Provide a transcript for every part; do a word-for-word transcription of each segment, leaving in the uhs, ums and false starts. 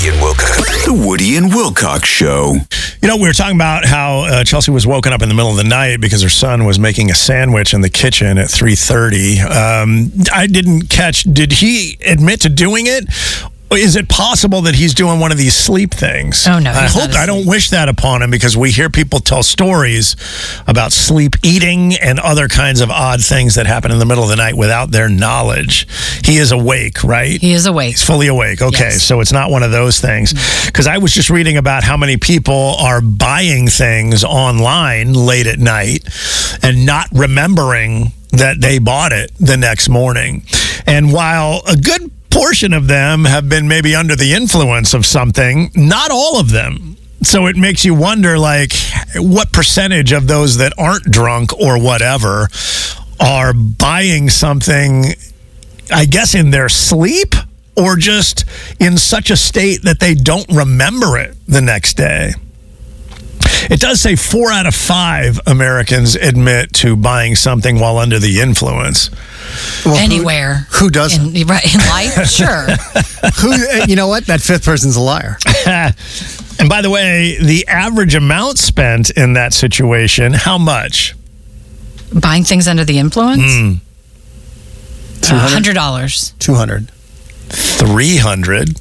Woody and Wilcox. The Woody and Wilcox Show. You know, we were talking about how uh, Chelsea was woken up in the middle of the night because her son was making a sandwich in the kitchen at three thirty. Um, I didn't catch, did he admit to doing it? Is it possible that he's doing one of these sleep things? Oh, no. I hope I don't wish that upon him, because we hear people tell stories about sleep eating and other kinds of odd things that happen in the middle of the night without their knowledge. He is awake, right? He is awake. He's fully awake. Okay, Yes. so it's not one of those things. Because I was just reading about how many people are buying things online late at night and not remembering that they bought it the next morning. And while a good portion of them have been maybe under the influence of something, not all of them. So it makes you wonder, like, what percentage of those that aren't drunk or whatever are buying something, I guess, in their sleep, or just in such a state that they don't remember it the next day. It does say four out of five Americans admit to buying something while under the influence. Well, Anywhere. Who, who doesn't? In, right, in life? Sure. Who? You know what? That fifth person's a liar. And by the way, the average amount spent in that situation, how much? Buying things under the influence? Mm. Uh, one hundred dollars. two hundred. three hundred.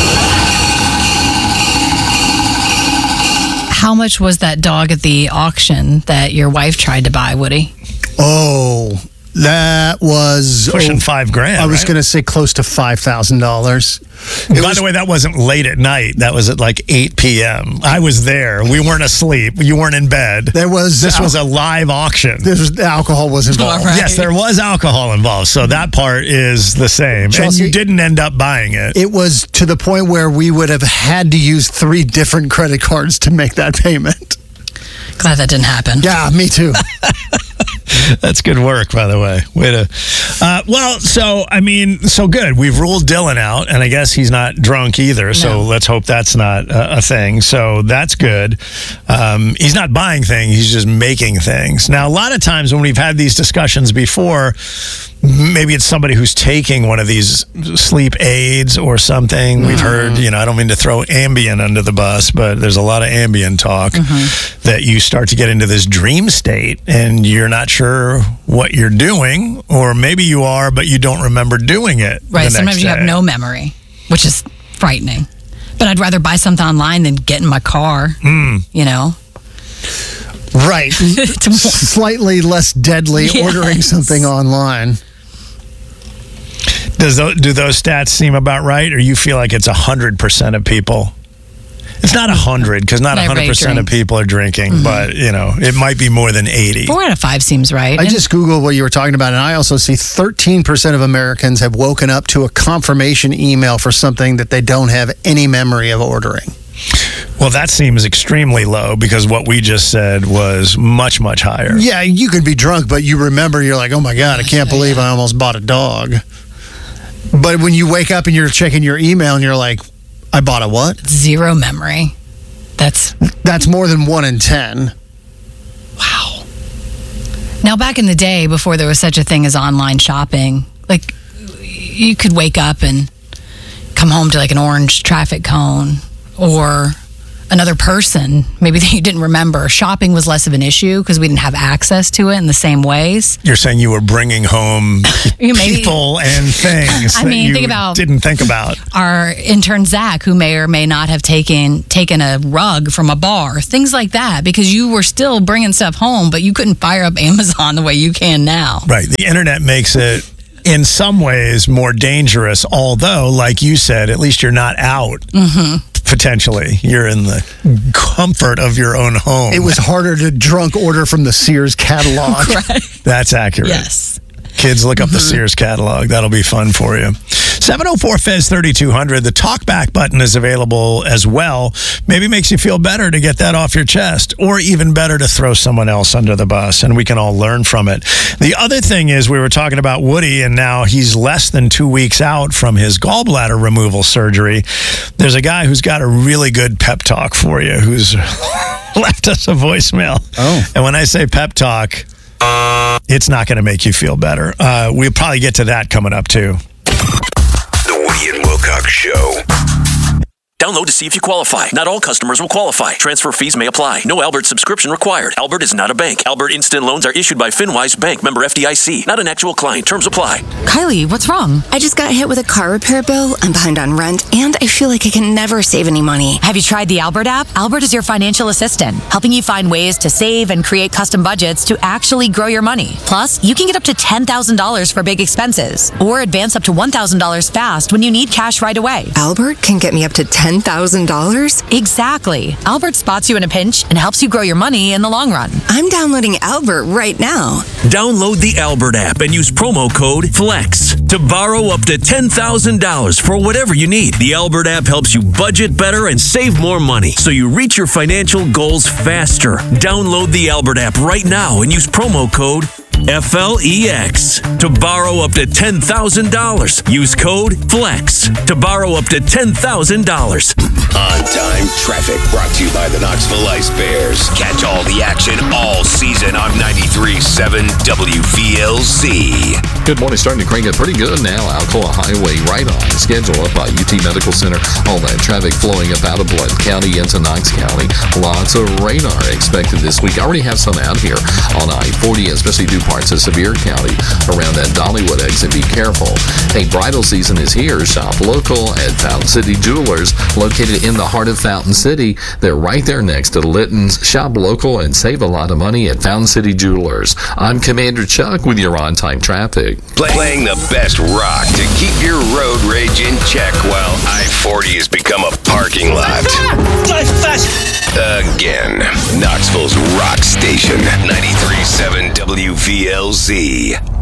How much was that dog at the auction that your wife tried to buy, Woody? Oh, that was Pushing oh, five grand. I was right? going to say close to five thousand dollars. By the way, that wasn't late at night. That was at like eight p.m. I was there. We weren't asleep. You weren't in bed. There was This al- was a live auction. This was alcohol was involved. All right. Yes, there was alcohol involved. So that part is the same. Chelsea- and you didn't end up buying it. It was to the point where we would have had to use three different credit cards to make that payment. Glad that didn't happen. Yeah, me too. That's good work, by the way. Way to. Uh, well, so, I mean, so good. We've ruled Dylan out, and I guess he's not drunk either. So No. let's hope that's not a, a thing. So that's good. Um, he's not buying things, he's just making things. Now, a lot of times when we've had these discussions before, maybe it's somebody who's taking one of these sleep aids or something. We've heard, you know, I don't mean to throw Ambien under the bus, but there's a lot of Ambien talk that you start to get into this dream state and you're not sure what you're doing, or maybe you are, but you don't remember doing it. the Right. next Sometimes you have day. no memory, which is frightening. But I'd rather buy something online than get in my car, you know? Right. Slightly less deadly Yes. ordering something online. Does those, do those stats seem about right, or you feel like it's one hundred percent of people? It's not one hundred, because not Not one hundred percent of drink. people are drinking, Mm-hmm. but, you know, it might be more than eighty. Four out of five seems right. I And just Googled what you were talking about, and I also see thirteen percent of Americans have woken up to a confirmation email for something that they don't have any memory of ordering. Well, that seems extremely low, because what we just said was much, much higher. Yeah, you can be drunk, but you remember, you're like, oh my God, I can't believe I almost bought a dog. But when you wake up and you're checking your email and you're like, I bought a what? zero memory. That's That's more than one in ten. wow. Now, back in the day, before there was such a thing as online shopping, like you could wake up and come home to like an orange traffic cone or another person, maybe that you didn't remember. Shopping was less of an issue because we didn't have access to it in the same ways. You're saying you were bringing home You maybe- people and things I that mean, you think about- didn't think about. Our intern Zach, who may or may not have taken taken a rug from a bar, things like that, because you were still bringing stuff home, but you couldn't fire up Amazon the way you can now. Right. The internet makes it, in some ways, more dangerous, although, like you said, at least you're not out. Mm-hmm. Potentially. You're in the comfort of your own home. It was harder to drunk order from the Sears catalog. Right. That's accurate. Yes. Kids, look up the Sears catalog. That'll be fun for you. seven oh four F E Z thirty-two hundred. The talkback button is available as well. Maybe makes you feel better to get that off your chest, or even better to throw someone else under the bus, and we can all learn from it. The other thing is, we were talking about Woody, and now he's less than two weeks out from his gallbladder removal surgery. There's a guy who's got a really good pep talk for you, who's left us a voicemail. Oh. And when I say pep talk, it's not going to make you feel better. Uh, we'll probably get to that coming up, too. The Woody and Wilcox Show. Download to see if you qualify. Not all customers will qualify. Transfer fees may apply. No Albert subscription required. Albert is not a bank. Albert Instant Loans are issued by FinWise Bank, member F D I C. Not an actual client. Terms apply. Kylie, what's wrong? I just got hit with a car repair bill. I'm behind on rent, and I feel like I can never save any money. Have you tried the Albert app? Albert is your financial assistant, helping you find ways to save and create custom budgets to actually grow your money. Plus, you can get up to ten thousand dollars for big expenses, or advance up to one thousand dollars fast when you need cash right away. Albert can get me up to ten thousand dollars? Exactly. Albert spots you in a pinch and helps you grow your money in the long run. I'm downloading Albert right now. Download the Albert app and use promo code FLEX to borrow up to ten thousand dollars for whatever you need. The Albert app helps you budget better and save more money so you reach your financial goals faster. Download the Albert app right now and use promo code F L E X to borrow up to ten thousand dollars. Use code FLEX to borrow up to ten thousand dollars. On-time traffic brought to you by the Knoxville Ice Bears. Catch all the action all season on ninety-three point seven W V L Z. Good morning. Starting to crank it pretty good now. Alcoa Highway right on schedule up by U T Medical Center. All that traffic flowing up out of Blount County into Knox County. Lots of radar expected this week. I already have some out here on I forty, especially due parts of Sevier County around that Dollywood exit. Be careful. Hey, bridal season is here. Shop local at Fountain City Jewelers, located in the heart of Fountain City. They're right there next to Litton's. Shop local and save a lot of money at Fountain City Jewelers. I'm Commander Chuck with your on-time traffic. Play- playing the best rock to keep your road rage in check while I forty has become a parking lot. Drive fast! Again, Knoxville's rock station, ninety-three point seven W V L Z.